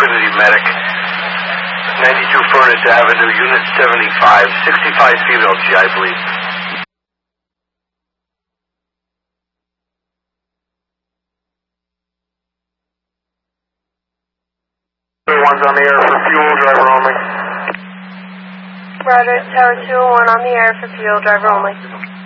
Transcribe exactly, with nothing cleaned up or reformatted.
Trinity Medic. ninety-two Furnace Avenue, Unit seventy-five. sixty-five female G I, please. One's on the air for fuel, driver only. Roger, Tower two oh one on the air for fuel, driver only.